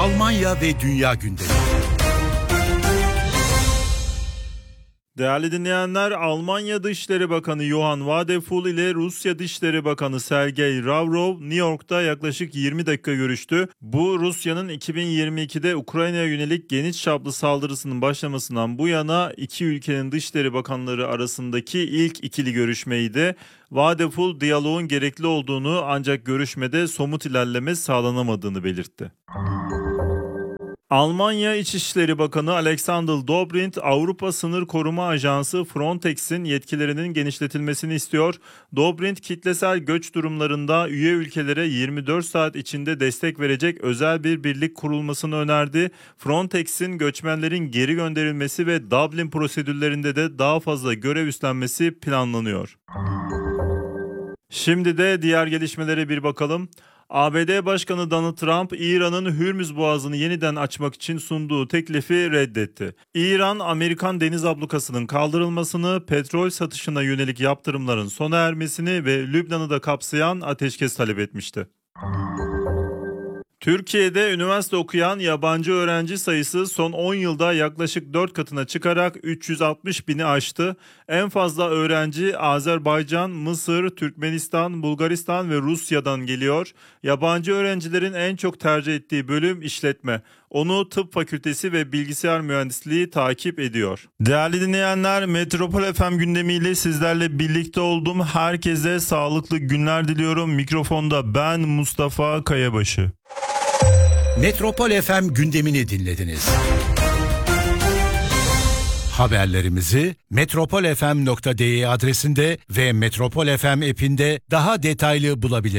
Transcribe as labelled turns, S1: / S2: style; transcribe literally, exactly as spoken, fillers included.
S1: Almanya ve dünya gündemi.
S2: Değerli dinleyenler, Almanya Dışişleri Bakanı Johann Wadephul ile Rusya Dışişleri Bakanı Sergey Lavrov New York'ta yaklaşık yirmi dakika görüştü. Bu Rusya'nın iki bin yirmi ikide Ukrayna'ya yönelik geniş çaplı saldırısının başlamasından bu yana iki ülkenin dışişleri bakanları arasındaki ilk ikili görüşmeydi. Wadephul diyaloğun gerekli olduğunu ancak görüşmede somut ilerleme sağlanamadığını belirtti. Almanya İçişleri Bakanı Alexander Dobrindt, Avrupa Sınır Koruma Ajansı Frontex'in yetkilerinin genişletilmesini istiyor. Dobrindt, kitlesel göç durumlarında üye ülkelere yirmi dört saat içinde destek verecek özel bir birlik kurulmasını önerdi. Frontex'in göçmenlerin geri gönderilmesi ve Dublin prosedürlerinde de daha fazla görev üstlenmesi planlanıyor. Şimdi de diğer gelişmelere bir bakalım. A B D Başkanı Donald Trump, İran'ın Hürmüz Boğazı'nı yeniden açmak için sunduğu teklifi reddetti. İran, Amerikan deniz ablukasının kaldırılmasını, petrol satışına yönelik yaptırımların sona ermesini ve Lübnan'ı da kapsayan ateşkes talep etmişti. Türkiye'de üniversite okuyan yabancı öğrenci sayısı son on yılda yaklaşık dört katına çıkarak üç yüz altmış bini aştı. En fazla öğrenci Azerbaycan, Mısır, Türkmenistan, Bulgaristan ve Rusya'dan geliyor. Yabancı öğrencilerin en çok tercih ettiği bölüm işletme. Onu tıp fakültesi ve bilgisayar mühendisliği takip ediyor. Değerli dinleyenler, Metropol F M gündemiyle sizlerle birlikte oldum. Herkese sağlıklı günler diliyorum. Mikrofonda ben Mustafa Kayabaşı.
S1: Metropol F M gündemini dinlediniz. Haberlerimizi metropol f m nokta d e adresinde ve Metropol F M app'inde daha detaylı bulabilirsiniz.